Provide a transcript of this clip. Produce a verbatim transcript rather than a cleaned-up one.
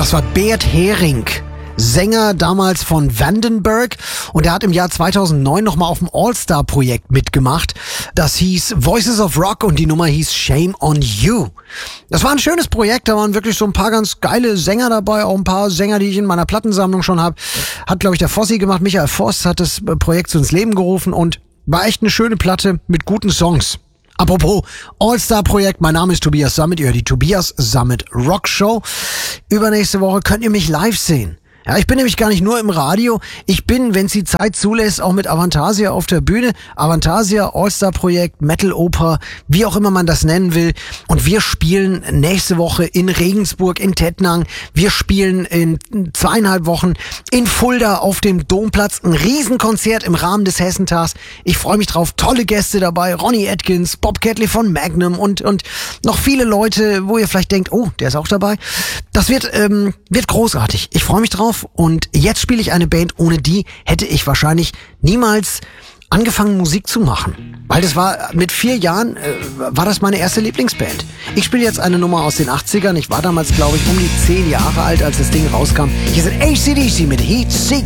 Das war Bert Hering, Sänger damals von Vandenberg, und er hat im Jahr zweitausendneun nochmal auf dem All-Star-Projekt mitgemacht. Das hieß Voices of Rock und die Nummer hieß Shame on You. Das war ein schönes Projekt, da waren wirklich so ein paar ganz geile Sänger dabei, auch ein paar Sänger, die ich in meiner Plattensammlung schon habe. Hat, glaube ich, der Fossi gemacht, Michael Voss hat das Projekt so ins Leben gerufen und war echt eine schöne Platte mit guten Songs. Apropos All-Star-Projekt, mein Name ist Tobias Sammet, ihr hört die Tobias Sammet Rock Show. Übernächste Woche könnt ihr mich live sehen. Ja, ich bin nämlich gar nicht nur im Radio, ich bin, wenn es die Zeit zulässt, auch mit Avantasia auf der Bühne. Avantasia, All-Star-Projekt, Metal-Oper, wie auch immer man das nennen will. Und wir spielen nächste Woche in Regensburg, in Tettnang. Wir spielen in zweieinhalb Wochen in Fulda auf dem Domplatz. Ein Riesenkonzert im Rahmen des Hessentags. Ich freue mich drauf, tolle Gäste dabei. Ronnie Atkins, Bob Catley von Magnum und, und noch viele Leute, wo ihr vielleicht denkt, oh, der ist auch dabei. Das wird, ähm, wird großartig. Ich freue mich drauf. Und jetzt spiele ich eine Band, ohne die hätte ich wahrscheinlich niemals angefangen, Musik zu machen. Weil das war, mit vier Jahren äh, war das meine erste Lieblingsband. Ich spiele jetzt eine Nummer aus den achtzigern. Ich war damals, glaube ich, um die zehn Jahre alt, als das Ding rauskam. Hier sind A C D C mit Heat Seek.